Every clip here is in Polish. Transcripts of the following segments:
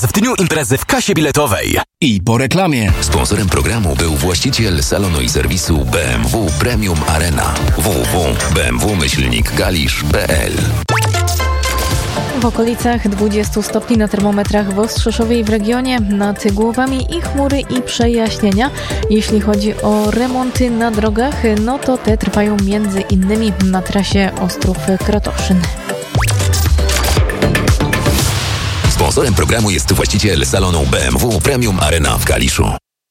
W dniu imprezy w kasie biletowej. I po reklamie. Sponsorem programu był właściciel salonu i serwisu BMW Premium Arena. www.bmw-kalisz.pl. W okolicach 20 stopni na termometrach w Ostrzeszowie i w regionie, nad głowami i chmury i przejaśnienia. Jeśli chodzi o remonty na drogach, no to te trwają między innymi na trasie Ostrów-Kratoszyn. Sponsorem programu jest właściciel salonu BMW Premium Arena w Kaliszu.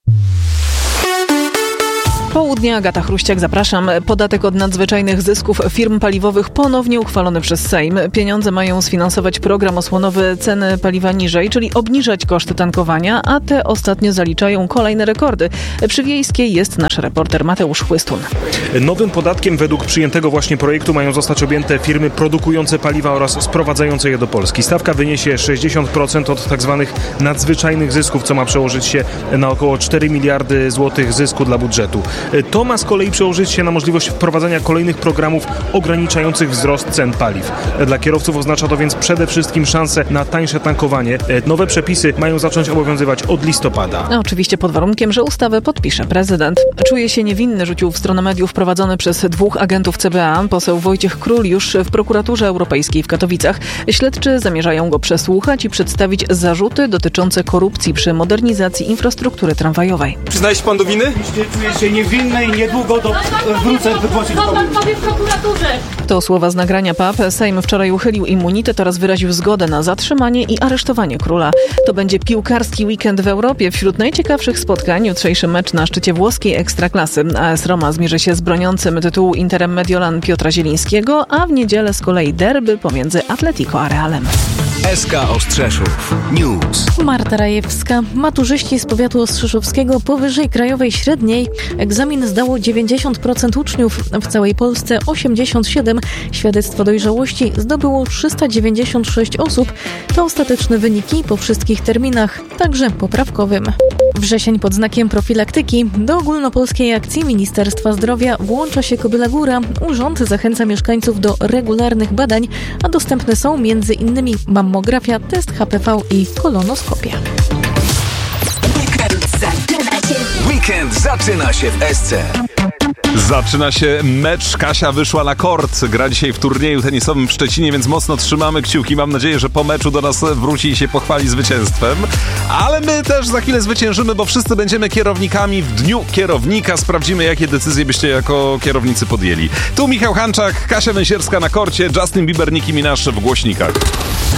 Południe, Agata Chruściak, zapraszam. Podatek od nadzwyczajnych zysków firm paliwowych ponownie uchwalony przez Sejm. Pieniądze mają sfinansować program osłonowy ceny paliwa niżej, czyli obniżać koszty tankowania, a te ostatnio zaliczają kolejne rekordy. Przy Wiejskiej jest nasz reporter Mateusz Chłystun. Nowym podatkiem według przyjętego właśnie projektu mają zostać objęte firmy produkujące paliwa oraz sprowadzające je do Polski. Stawka wyniesie 60% od tzw. nadzwyczajnych zysków, co ma przełożyć się na około 4 miliardy złotych zysku dla budżetu. To ma z kolei przełożyć się na możliwość wprowadzania kolejnych programów ograniczających wzrost cen paliw. Dla kierowców oznacza to więc przede wszystkim szansę na tańsze tankowanie. Nowe przepisy mają zacząć obowiązywać od listopada. Oczywiście pod warunkiem, że ustawę podpisze prezydent. Czuje się niewinny, rzucił w stronę mediów prowadzony przez 2 agentów CBA poseł Wojciech Król już w prokuraturze europejskiej w Katowicach. Śledczy zamierzają go przesłuchać i przedstawić zarzuty dotyczące korupcji przy modernizacji infrastruktury tramwajowej. Przyznaje się pan do winy? Czuję się niewinny i niedługo wrócę wygłosić w prokuraturze. To słowa z nagrania PAP. Sejm wczoraj uchylił immunitet oraz wyraził zgodę na zatrzymanie i aresztowanie króla. To będzie piłkarski weekend w Europie. Wśród najciekawszych spotkań jutrzejszy mecz na szczycie włoskiej Ekstraklasy. AS Roma zmierzy się z broniącym tytułu Interem Mediolan Piotra Zielińskiego, a w niedzielę z kolei derby pomiędzy Atletico a Realem. SK Ostrzeszów News. Marta Rajewska. Maturzyści z powiatu ostrzeszowskiego powyżej krajowej średniej. Egzamin zdało 90% uczniów, w całej Polsce 87. Świadectwo dojrzałości zdobyło 396 osób. To ostateczne wyniki po wszystkich terminach, także poprawkowym. Wrzesień pod znakiem profilaktyki. Do ogólnopolskiej akcji Ministerstwa Zdrowia włącza się Kobyla Góra. Urząd zachęca mieszkańców do regularnych badań, a dostępne są m.in. mammografia, test HPV i kolonoskopia. Weekend zaczyna się w SC. Zaczyna się mecz. Kasia wyszła na kort. Gra dzisiaj w turnieju tenisowym w Szczecinie, więc mocno trzymamy kciuki. Mam nadzieję, że po meczu do nas wróci i się pochwali zwycięstwem. Ale my też za chwilę zwyciężymy, bo wszyscy będziemy kierownikami w Dniu Kierownika. Sprawdzimy, jakie decyzje byście jako kierownicy podjęli. Tu Michał Hanczak, Kasia Węsierska na korcie, Justin Bieber, Nicki Minaj w głośnikach.